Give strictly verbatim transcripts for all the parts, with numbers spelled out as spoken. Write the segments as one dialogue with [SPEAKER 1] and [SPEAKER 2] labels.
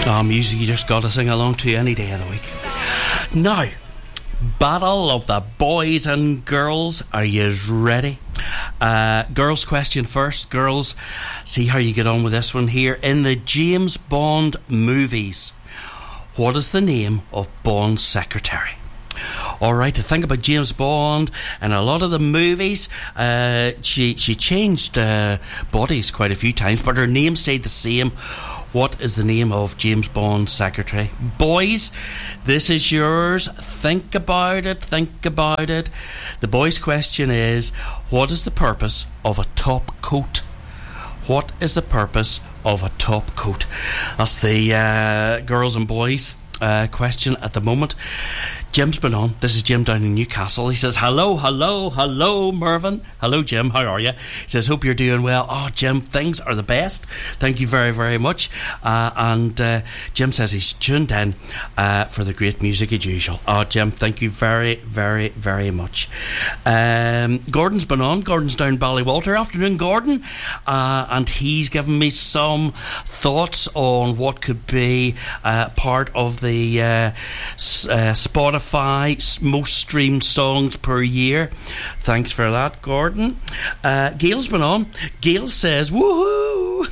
[SPEAKER 1] Oh, music you just got to sing along to any day of the week. Now, battle of the boys and girls. Are you ready? Uh, girls question first. Girls, see how you get on with this one here. In the James Bond movies, what is the name of Bond's secretary? Alright, to think about James Bond and a lot of the movies, uh, she, she changed uh, bodies quite a few times, but her name stayed the same. What is the name of James Bond's secretary? Boys, this is yours. Think about it, think about it. The boys' question is, what is the purpose of a top coat? What is the purpose of a top coat? That's the uh, girls and boys uh, question at the moment. Jim's been on. This is Jim down in Newcastle. He says, hello, hello, hello, Mervyn. Hello, Jim. How are you? He says, hope you're doing well. Oh, Jim, things are the best. Thank you very, very much. Uh, and uh, Jim says he's tuned in uh, for the great music as usual. Oh, Jim, thank you very, very, very much. Um, Gordon's been on. Gordon's down Ballywalter. Afternoon, Gordon. Uh, and he's given me some thoughts on what could be uh, part of the uh, s- uh, Spotify most streamed songs per year. Thanks for that, Gordon. Uh, Gail's been on. Gail says, woohoo!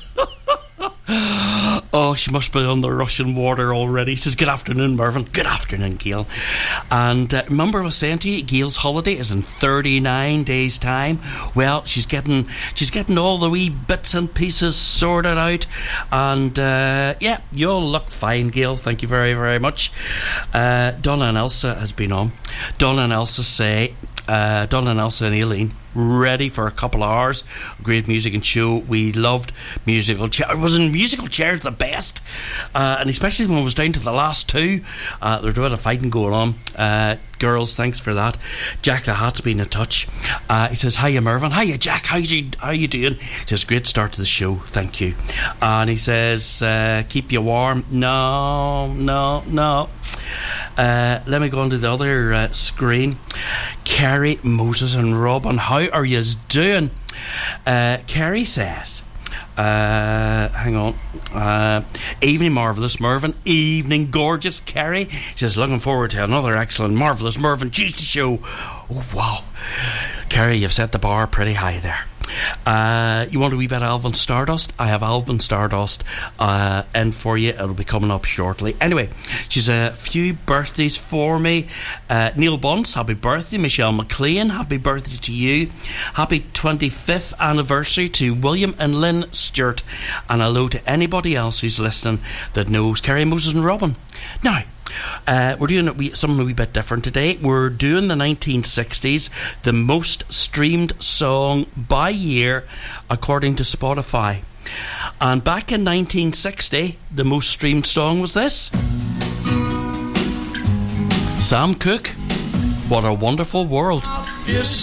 [SPEAKER 1] Oh, she must be on the Russian water already. She says, good afternoon, Mervyn. Good afternoon, Gail. And uh, remember I was saying to you, Gail's holiday is in thirty-nine days time. Well, she's getting she's getting all the wee bits and pieces sorted out. And uh, yeah, you'll look fine, Gail. Thank you very, very much. uh, Donna and Elsa has been on. Donna and Elsa say uh, Donna and Elsa and Aileen ready for a couple of hours. Great music and show. We loved musical chairs. Wasn't musical chairs the best? Uh, and especially when it was down to the last two. Uh, there's a bit of fighting going on. Uh, girls, thanks for that. Jack the Hat's been in touch. Uh, he says, hiya, Mervyn. Hiya, Jack. How you, how you doing? He says, great start to the show. Thank you. And he says, uh, keep you warm. No, no, no. Uh, let me go on to the other uh, screen. Kerry, Moses and Robin, how are you doing? Uh, Kerry says, uh, hang on, uh, evening marvellous Mervyn, evening gorgeous Kerry. She says, looking forward to another excellent marvellous Mervyn Tuesday show. Oh wow, Kerry, you've set the bar pretty high there. Uh, you want a wee bit of Alvin Stardust? I have Alvin Stardust uh, in for you. It'll be coming up shortly. Anyway, she's a few birthdays for me. uh, Neil Bunce, happy birthday. Michelle McLean, happy birthday to you. Happy twenty-fifth anniversary to William and Lynn Stewart. And hello to anybody else who's listening that knows Kerry, Moses and Robin. Now, Uh, we're doing it wee, something a wee bit different today. We're doing the nineteen sixties, the most streamed song by year according to Spotify. And back in nineteen sixty, the most streamed song was this. Sam Cooke, What a Wonderful World.
[SPEAKER 2] Yes.